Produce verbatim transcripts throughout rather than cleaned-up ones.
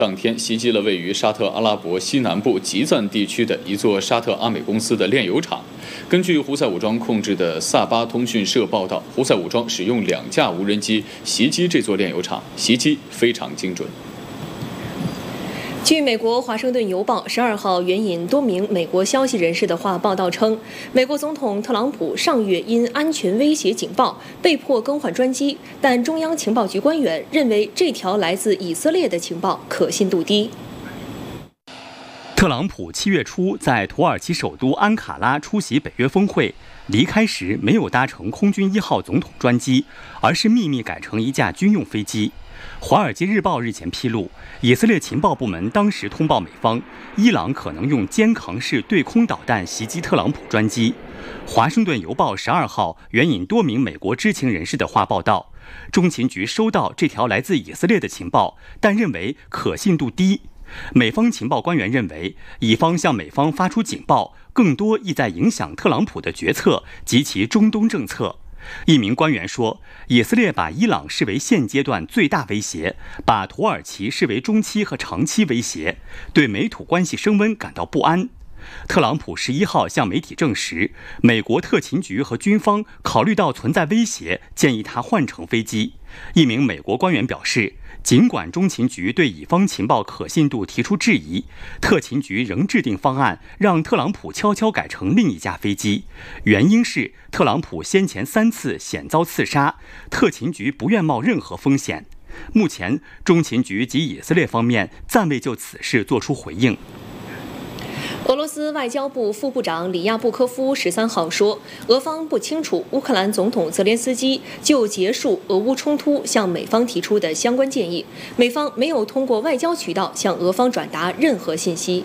当天袭击了位于沙特阿拉伯西南部吉赞地区的一座沙特阿美公司的炼油厂。根据胡塞武装控制的萨巴通讯社报道，胡塞武装使用两架无人机袭击这座炼油厂，袭击非常精准。 据美国《华盛顿邮报》十二号援引多名美国消息人士的话报道称，美国总统特朗普上月因安全威胁警报被迫更换专机，但中央情报局官员认为这条来自以色列的情报可信度低。 特朗普七月初在土耳其首都安卡拉出席北约峰会，离开时没有搭乘空军一号总统专机，而是秘密改成一架军用飞机。《华尔街日报》日前披露，以色列情报部门当时通报美方，伊朗可能用肩扛式对空导弹袭击特朗普专机。《华盛顿邮报》十二号援引多名美国知情人士的话报道，中情局收到这条来自以色列的情报，但认为可信度低。美方情报官员认为，以方向美方发出警报，更多意在影响特朗普的决策及其中东政策。一名官员说，以色列把伊朗视为现阶段最大威胁，把土耳其视为中期和长期威胁，对美土关系升温感到不安。特朗普十一号向媒体证实，美国特勤局和军方考虑到存在威胁，建议他换乘飞机。一名美国官员表示，尽管中情局对以方情报可信度提出质疑，特勤局仍制定方案，让特朗普悄悄改乘另一架飞机。原因是特朗普先前三次险遭刺杀，特勤局不愿冒任何风险。目前，中情局及以色列方面暂未就此事作出回应。 俄罗斯外交部副部长里亚布科夫十三号说，俄方不清楚乌克兰总统泽连斯基就结束俄乌冲突向美方提出的相关建议，美方没有通过外交渠道向俄方转达任何信息。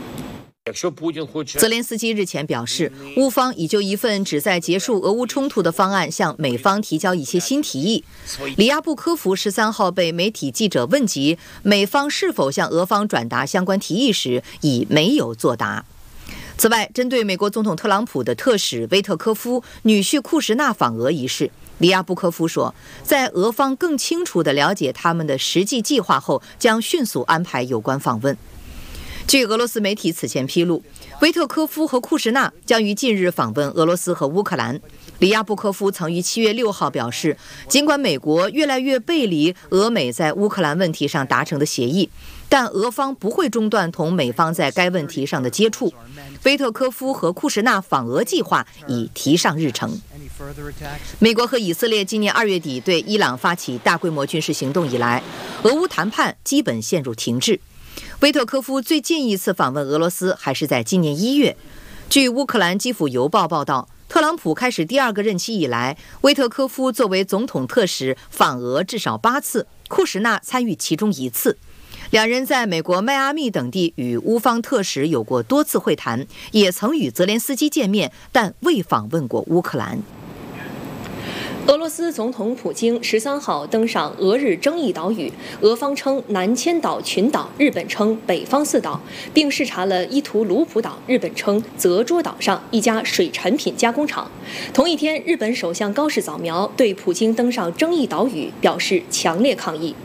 泽连斯基日前表示，乌方已就一份旨在结束俄乌冲突的方案向美方提交一些新提议。里亚布科夫十三号被媒体记者问及美方是否向俄方转达相关提议时，已没有作答。此外，针对美国总统特朗普的特使威特科夫女婿库什纳访俄一事，里亚布科夫说，在俄方更清楚地了解他们的实际计划后，将迅速安排有关访问。据俄罗斯媒体此前披露，威特科夫和库什纳将于近日访问俄罗斯和乌克兰。里亚布科夫曾于七月六号表示，尽管美国越来越背离俄美在乌克兰问题上达成的协议，但俄方不会中断同美方在该问题上的接触。威特科夫和库什纳访俄计划已提上日程。美国和以色列今年二月底对伊朗发起大规模军事行动以来，俄乌谈判基本陷入停滞。威特科夫最近一次访问俄罗斯还是在今年一月。据乌克兰基辅邮报报道，特朗普开始第二个任期以来，威特科夫作为总统特使访俄至少八次，库什纳参与其中一次。两人在美国迈阿密等地与乌方特使有过多次会谈，也曾与泽连斯基见面，但未访问过乌克兰。 俄罗斯总统普京十三号登上俄日争议岛屿，俄方称南千岛群岛，日本称北方四岛，并视察了伊图鲁普岛，日本称泽捉岛上一家水产品加工厂。同一天，日本首相高市早苗对普京登上争议岛屿表示强烈抗议。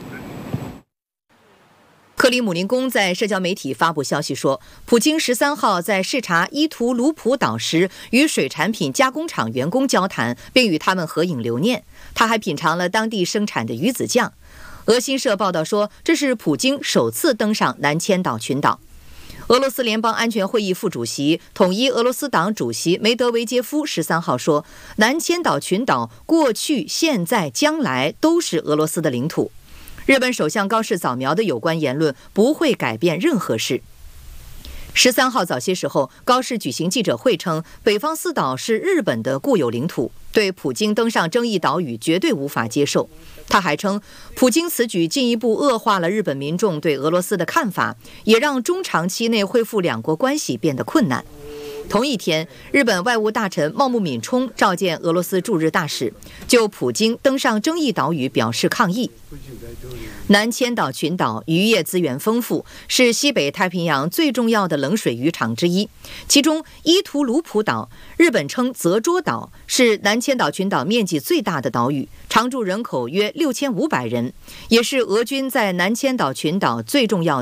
克里姆林宫在社交媒体发布消息说，普京十三号在视察伊图鲁普岛时与水产品加工厂员工交谈，并与他们合影留念。他还品尝了当地生产的鱼子酱。俄新社报道说，这是普京首次登上南千岛群岛。俄罗斯联邦安全会议副主席、统一俄罗斯党主席梅德韦杰夫十三号说，南千岛群岛过去、现在、将来都是俄罗斯的领土。日本首相高市早苗的有关言论不会改变任何事。十三号早些时候，高市举行记者会称，北方四岛是日本的固有领土，对普京登上争议岛屿绝对无法接受。他还称，普京此举进一步恶化了日本民众对俄罗斯的看法，也让中长期内恢复两国关系变得困难。 同一天，日本外务大臣茂木敏充召见俄罗斯驻日大使，就普京登上争议岛屿表示抗议。南千岛群岛渔业资源丰富，是西北太平洋最重要的冷水渔场之一。其中，伊图鲁普岛，日本称泽捉岛，是南千岛群岛面积最大的岛屿，常住人口约六千五百人，也是俄军在南千岛群岛最重要的